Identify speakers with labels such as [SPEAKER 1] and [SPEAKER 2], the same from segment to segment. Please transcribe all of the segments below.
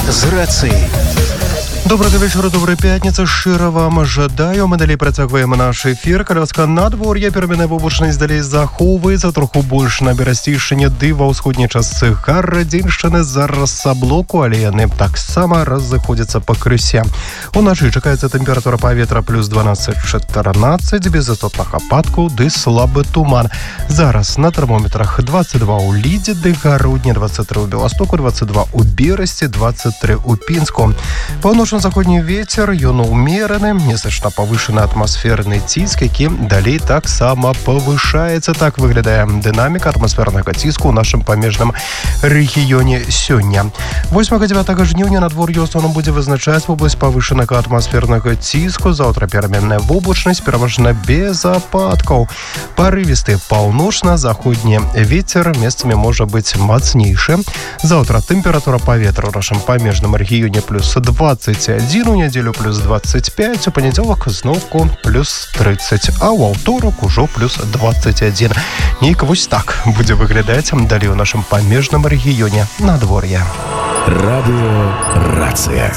[SPEAKER 1] з рацыяй. Добрага вечора, добрай пятніцы, шчыра вам жадаю. Мы далей працягваем наш эфір. Каляска надвор'я, пераменная воблачнасць далей захоўваецца, троху больш на берасцейшыне ды ва ўсходняй частцы гарадзіншчыны зараз саблоку, але яны таксама разыходзяцца пакрысе. Уначы чакаецца тэмпература паветра плюс 12-14, без істотных ападкаў ды слабы туман. Зараз на тэрмометрах 22 ў Лідзе ды Гародні, 23 ў Беластоку, 22 ў Берасці, 23 ў Пінску. Паўночна-заходні вецер, ён умераны, незначна павышаны атмасферны ціск, які далей таксама павышаецца. Так выглядае дынаміка атмасфернага ціску ў нашым памежным рэгіёне сёння. 8-9 жніўня надвор'е ў асноўным будзе вызначаць вобласць павышанага атмасфернага ціску. Заўтра пераменная воблачнасць, пераважна без ападкаў. Парывісты паўночна-заходні вецер месцамі можа быць мацнейшы. Заўтра тэмпература паветра ў нашым памежным рэгіёне плюс 21, у нядзелю плюс 25, у панядзелак зноўку плюс 30, а ў аўторак ужо плюс 21. Нейк вось так будзе выглядаць далей у нашым памежным рэгіёне надвор'я.
[SPEAKER 2] Радыё Рацыя.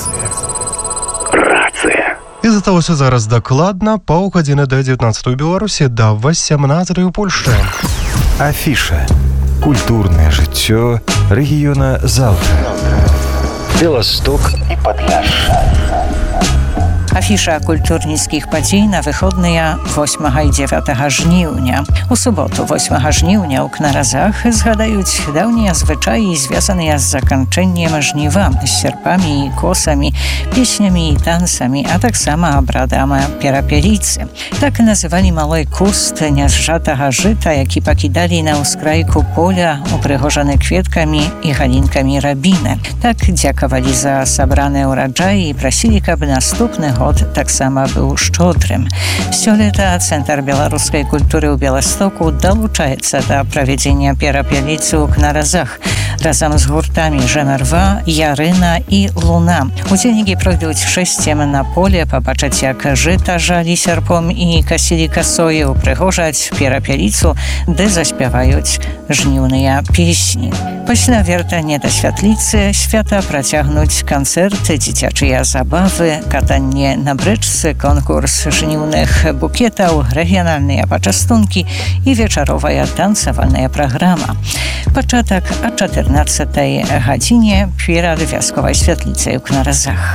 [SPEAKER 1] І засталося зараз дакладна паўгадзіны да 19 у Беларусі, да 18 у Польшчы.
[SPEAKER 2] Афіша. Культурнае жыццё рэгіёна заўтра. Беласток і Падляшша.
[SPEAKER 3] Афіша культурніцкіх падзей на выходныя 8 і 9 жніўня. У суботу 8 жніўня ў Кнаразах згадаюць даўнія звычаі, звязаныя з заканчэннем жніва, з сярпамі і косамі, песнямі і танцамі, а таксама абрадам перапеліцы. Так называлі малой куст нязжатага жыта, які пакідалі на ўскрайку поля, упрыгожаны кветкамі і галінкамі рабіны. Так дзякавалі за сабраныя ўраджаі і прасілі, каб наступны год таксама быў шчодрым. Сёлета Цэнтр беларускай культуры ў Беластоку далучаецца да правядзення перапеліцы ў Кнаразах разам з гуртамі Жэмерва, Ярына і Луна. Удзельнікі пройдуць шэсцем на поле, пабачаць, як жыта жалі сярпом і касілі касою, упрыгожаць перапеліцу, ды заспяваюць жніўныя песні. Пасля вяртання да святліцы свята працягнуць канцэрты, дзіцячыя забавы, катанне на брычцы, конкурс жніўных букетаў, рэгіянальныя пачастункі і вечаровая танцавальная праграма. Пачатак о 14 гадзіне перад вясковай святліцай у Кнаразах.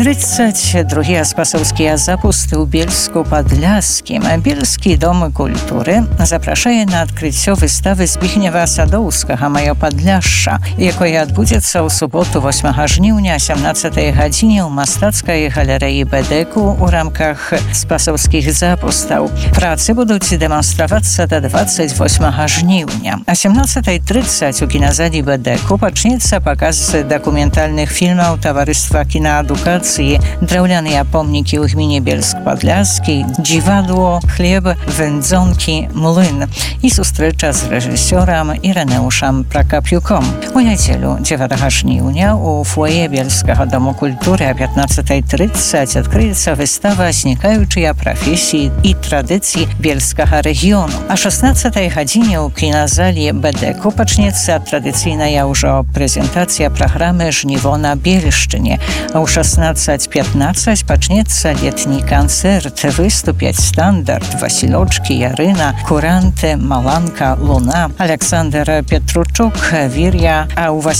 [SPEAKER 3] 32 спасаўскія запусты ў Бельску-Падляскім. Бельскі дом культуры запрашае на адкрыццё выставы Збігнева Садоўскага «Маё Падляшша», якое адбудзецца ў суботу 8 жніўня 17 гадзіне ў мастацкай галерэі Бэдэку ў рамках спасаўскіх запустаў. Працы будуць дэманстравацца да 28 жніўня. А 17:30 у кіназалі Бэдэку пачнецца паказ дакументальных фільмаў таварыства кінаадукацыі «Драўляныя помнікі ў гміне Бельск-Падляскі», «Дзівадло», «Хлеб», «Вэндзонкі», «Млын» і сустрэча з рэжысёрам Ірэнеушам Пракапюком. У нядзелю 9 жніўня у фоє Бельскага дому культуры о 15:30 адкрыецца выстава «Знікаючыя прафесіі і традыцыі Бельскага рэгіёну». А 16 гадзіне ў кіназалі Бэдэку пачнецца традыцыйная ўжо прэзентацыя праграмы «Жніво на Бельшчыне». А ў 16:15 пачнецца летні канцэрт. Выступяць Стандарт, Васілёчкі, Ярына, Куранты, Маланка, Луна, Александр Петручук, Вір'я. А ў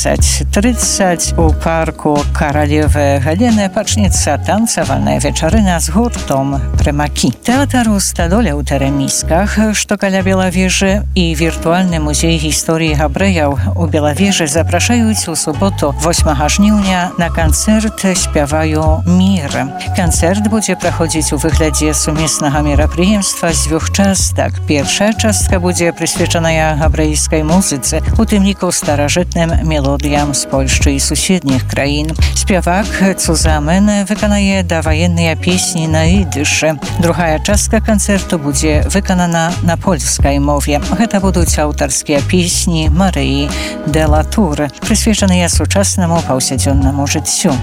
[SPEAKER 3] 18:30 у парку Каралевы Галіны пачнецца танцавальная вечарына з гуртом Прымакі. Тэатр у Стадоле ў Тэрэмісках, што каля Белавежы, і віртуальны музей гісторыі габрэяў у Белавежы запрашаюць у суботу 8 жніўня на канцэрт «Спяваю мір». Канцэрт будзе праходзіць у выглядзе сумеснага мерапрыемства з дзвюх частак. Першая частка будзе прысвечаная габрэйскай музыцы, у тым ліку старажытным мелодыям з Польшчы і суседніх краін. Спявак Цузамен выканае даваенныя песні на ідышы. Другая частка канцэрту будзе выканана на польскай мове. Гэта будуць аўтарскія песні Марыі де ла Тур, прысвечаныя сучаснаму паўсядзённаму жыццю. Марія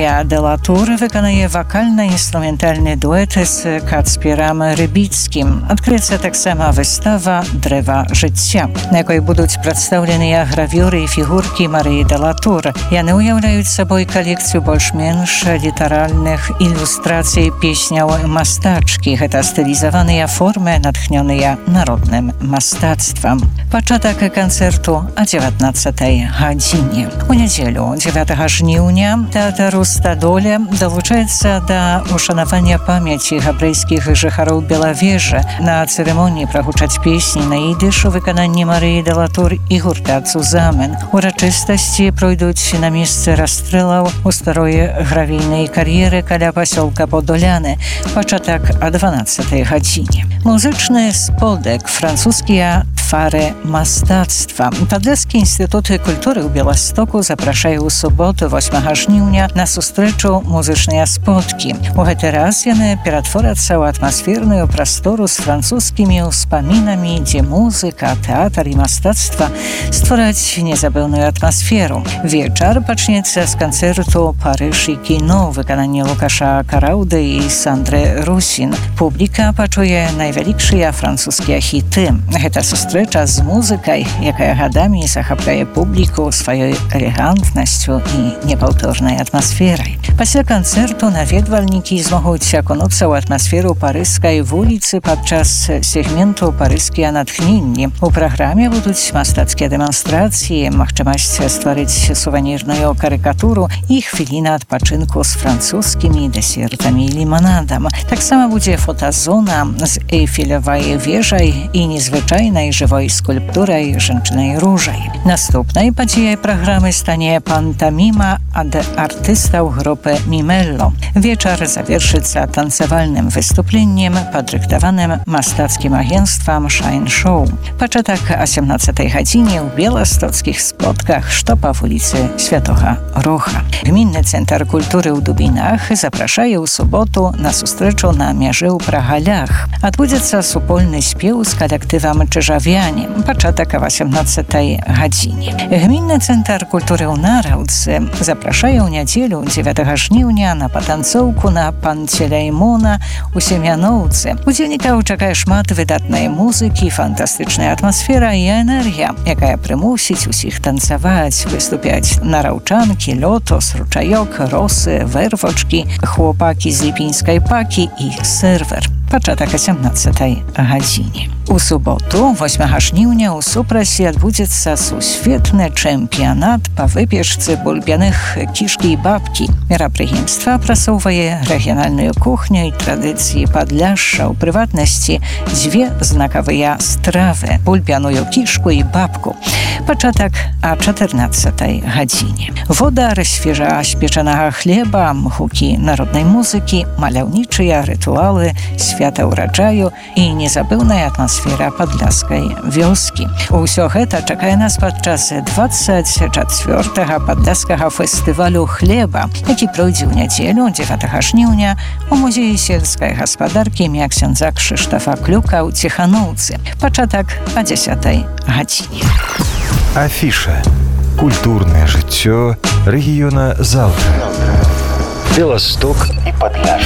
[SPEAKER 3] Марыя Делатур выканае вакальна-інструментальны дуэт з Кацперам Рыбіцкім. Адкрыецца таксама выстава «Дрэва жыцця», на якой будуць прадстаўленыя гравюры і фігуркі Марыі Делатур. Яны ўяўляюць сабой калекцыю больш-менш літаральных ілюстрацый песняў мастачкі. Гэта стылізаваныя формы, натхнёныя народным мастацтвам. Пачатак канцэрту о 19-й гадзіне. У нядзелю, 9 жніўня, тэатр «Стадоля» далучаецца да ушанавання памяці габрэйскіх жыхароў Белавежа. На цырымоніі прагучаць песні на ідыш у выкананні Марыі Делатур і гурта «Цузамен». Урачыстасці пройдуць на месцы расстрэлаў у старой гравійнай кар'еры каля пасёлка Подоляны. Пачатак о 12-й гадзіне. Музычны сподак, французскія твары мастацтва. Падляскі інстытут культуры ў Беластоку запрашае ў суботу 8 жніўня на сустрэчу музычныя споткі. У гэты раз яны ператворацца ў атмасферную прастору з французскімі ўспамінамі, дзе музыка, тэатр і мастацтва створаць незабыўную атмасферу. Вечар пачнецца з канцэрту «Парыж і кіно» ў выкананні Лукаша Караўды і Сандры Русін. Публіка пачуе найвялікшыя французскія хіты. Гэта сустрэча з музыкай, якая гадамі захапляе публіку сваёй элегантнасцю і непаўторнай атмасферай. Пасля канцэрту наведвальнікі змогуць акунуцца ў атмасферу парыжскай вуліцы падчас сегменту «Парыжскія натхненні». У праграме будуць мастацкія дэманстрацыі, магчымасць стварыць сувенірную карыкатуру і хвіліна адпачынку з французскімі дэсертамі і ліманадам. Таксама будзе фотазона з Эйфелевай вежай і незвычайнай жывой скульптурай жанчынай-ружай. Наступнай падзеяй праграмы стане пантаміма ад артыстаў групы «Мімелло». Вечар завершыцца танцавальным выступленнем, падрыхтаваным мастацкім агенцтвам «Шайн Шоу». Пачатак о 17-й гадзіне ў беластоцкіх спотках, што па вуліцы Святога Роха. Гмінны цэнтр культуры ў Дубінах запрашае ў суботу на сустрэчу на мяжы ў Прагалях. Адбудзецца супольны спеў з калектывам «Чыжавяне». Пачатак о 18-й гадзіне. Гмінны цэнтр культуры ў Нараўцы запрашае ў нядзелю 9 жніўня на патанцоўку на Панцеляймона у Семяноўцы. Удзельнікаў чакае шмат выдатнай музыкі, фантастычная атмасфера і энергія, якая прымусіць усіх танцаваць, выступяць нараўчанкі, лётос, ручаёк, росы, вэрвочкі, хлопакі з ліпінскай пакі і сервер. Пачатак о 17-й гадзіне. У суботу, 8 жніўня, у Супрасе адбудзецца сусветны чэмпіянат па выпечцы бульбяных кішкі і бабкі. Мерапрыемства прасоўвае рэгіянальную кухню і традыцыі Падляшша, у прыватнасці дзве знакавыя стравы – бульбяную кішку і бабку. Пачатак о 14-й гадзіне. Водар свежа спечанага хлеба, гукі народнай музыкі, маляўнічыя рытуалы, свята ўраджаю і незабыўная атмасфера падляскай вёскі. Усё гэта чакае нас падчас 24-га падляскага фестывалю хлеба, які пройдзе ў нядзелю 9 жніўня у музеі сельскай гаспадаркі імя ксяндза Крzysztofa Клюка ў Ціханоўцы. Пачатак о 10-й гадзіне.
[SPEAKER 2] Афіша. Культурнае жыццё рэгіёна Залка. Беласток і Падляшша.